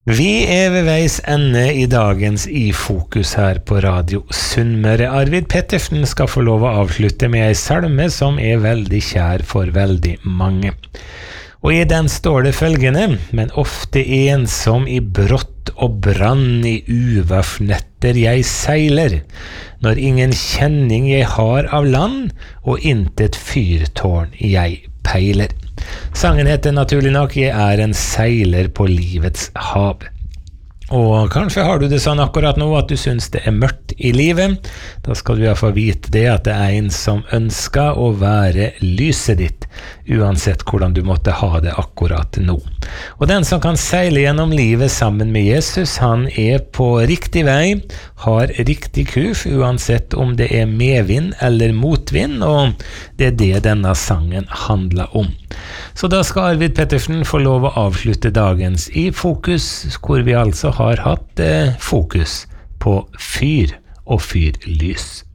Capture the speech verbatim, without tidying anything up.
Vi er ved veis ende i dagens I Fokus her på Radio Sunnmøre. Arvid Pettersen skal få lov å avslutte med en salme som er veldig kjær for veldig mange. Og i den står det følgende: men ofte ensom i brått og brann i uvafnetter jeg seiler, når ingen kjenning jeg har av land, og intet fyrtårn jeg peiler. Sangen heter naturlig nok «Jeg er en seiler på livets hav». Og kanskje har du det sånn akkurat nå at du synes det er mørkt i livet. Da skal du i hvert fall vite det at det er en som ønsker å være lyset ditt, uansett hvordan du måtte ha det akkurat nå. Og den som kan seile gjennom livet sammen med Jesus, han er på riktig vei, har riktig kurs, uansett om det er medvind eller motvind, og det er det denne sangen handler om. Så da skal Arvid Pettersen få lov å avslutte dagens I Fokus, hvor vi altså har hatt eh, fokus på fyr og fyrlys.